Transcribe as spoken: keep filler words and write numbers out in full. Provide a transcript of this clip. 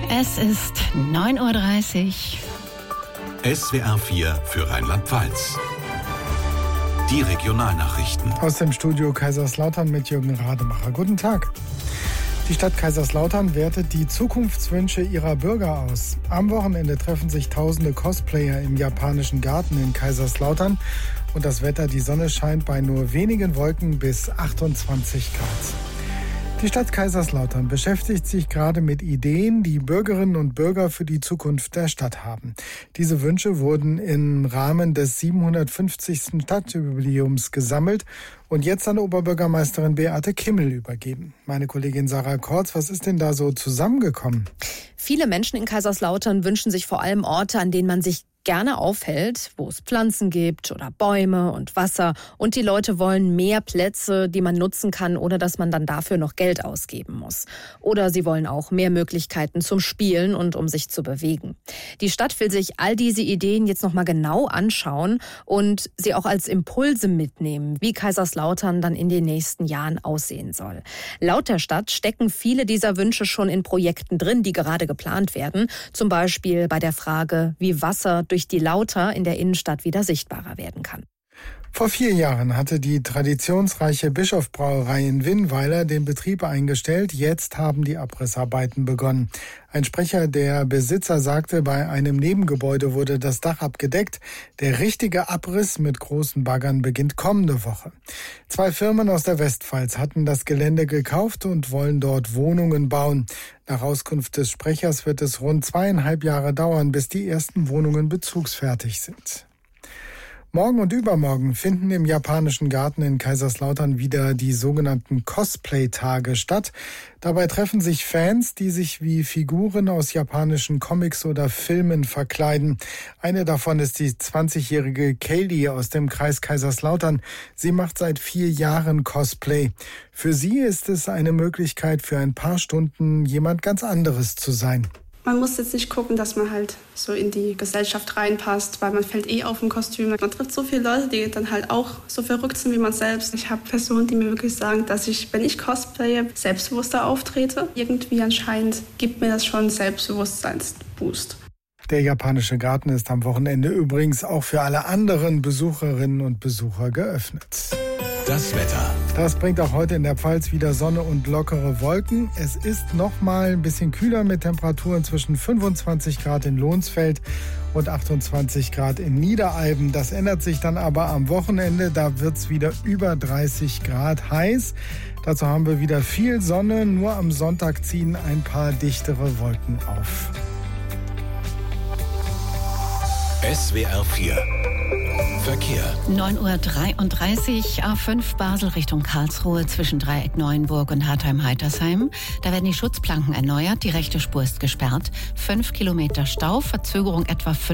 Es ist neun Uhr dreißig. S W R vier für Rheinland-Pfalz. Die Regionalnachrichten. Aus dem Studio Kaiserslautern mit Jürgen Rademacher. Guten Tag. Die Stadt Kaiserslautern wertet die Zukunftswünsche ihrer Bürger aus. Am Wochenende treffen sich tausende Cosplayer im japanischen Garten in Kaiserslautern. Und das Wetter, die Sonne scheint bei nur wenigen Wolken bis achtundzwanzig Grad. Die Stadt Kaiserslautern beschäftigt sich gerade mit Ideen, die Bürgerinnen und Bürger für die Zukunft der Stadt haben. Diese Wünsche wurden im Rahmen des siebenhundertfünfzigsten Stadtjubiläums gesammelt und jetzt an Oberbürgermeisterin Beate Kimmel übergeben. Meine Kollegin Sarah Kortz, was ist denn da so zusammengekommen? Viele Menschen in Kaiserslautern wünschen sich vor allem Orte, an denen man sich gerne aufhält, wo es Pflanzen gibt oder Bäume und Wasser. Und die Leute wollen mehr Plätze, die man nutzen kann, ohne dass man dann dafür noch Geld ausgeben muss. Oder sie wollen auch mehr Möglichkeiten zum Spielen und um sich zu bewegen. Die Stadt will sich all diese Ideen jetzt nochmal genau anschauen und sie auch als Impulse mitnehmen, wie Kaiserslautern dann in den nächsten Jahren aussehen soll. Laut der Stadt stecken viele dieser Wünsche schon in Projekten drin, die gerade geplant werden. Zum Beispiel bei der Frage, wie Wasser durch durch die Lauter in der Innenstadt wieder sichtbarer werden kann. Vor vier Jahren hatte die traditionsreiche Bischof-Brauerei in Winnweiler den Betrieb eingestellt. Jetzt haben die Abrissarbeiten begonnen. Ein Sprecher der Besitzer sagte, bei einem Nebengebäude wurde das Dach abgedeckt. Der richtige Abriss mit großen Baggern beginnt kommende Woche. Zwei Firmen aus der Westpfalz hatten das Gelände gekauft und wollen dort Wohnungen bauen. Nach Auskunft des Sprechers wird es rund zweieinhalb Jahre dauern, bis die ersten Wohnungen bezugsfertig sind. Morgen und übermorgen finden im japanischen Garten in Kaiserslautern wieder die sogenannten Cosplay-Tage statt. Dabei treffen sich Fans, die sich wie Figuren aus japanischen Comics oder Filmen verkleiden. Eine davon ist die zwanzigjährige Kaylee aus dem Kreis Kaiserslautern. Sie macht seit vier Jahren Cosplay. Für sie ist es eine Möglichkeit, für ein paar Stunden jemand ganz anderes zu sein. Man muss jetzt nicht gucken, dass man halt so in die Gesellschaft reinpasst, weil man fällt eh auf im Kostüm. Man trifft so viele Leute, die dann halt auch so verrückt sind wie man selbst. Ich habe Personen, die mir wirklich sagen, dass ich, wenn ich cosplaye, selbstbewusster auftrete. Irgendwie anscheinend gibt mir das schon Selbstbewusstseinsboost. Der japanische Garten ist am Wochenende übrigens auch für alle anderen Besucherinnen und Besucher geöffnet. Das Wetter. Das bringt auch heute in der Pfalz wieder Sonne und lockere Wolken. Es ist noch mal ein bisschen kühler mit Temperaturen zwischen fünfundzwanzig Grad in Lohnsfeld und achtundzwanzig Grad in Niederalben. Das ändert sich dann aber am Wochenende. Da wird es wieder über dreißig Grad heiß. Dazu haben wir wieder viel Sonne. Nur am Sonntag ziehen ein paar dichtere Wolken auf. S W R vier Verkehr. neun Uhr dreiunddreißig, A fünf Basel Richtung Karlsruhe zwischen Dreieck Neuenburg und Hartheim-Heitersheim. Da werden die Schutzplanken erneuert, die rechte Spur ist gesperrt. Fünf Kilometer Stau, Verzögerung etwa fünf